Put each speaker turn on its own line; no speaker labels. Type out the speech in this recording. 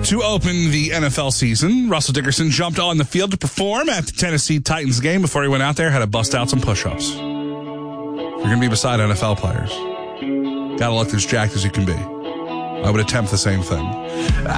To open the NFL season, Russell Dickerson jumped on the field to perform at the Tennessee Titans game. Before he went out there, had to bust out some push-ups. If you're going to be beside NFL players, got to look as jacked as you can be. I would attempt the same thing.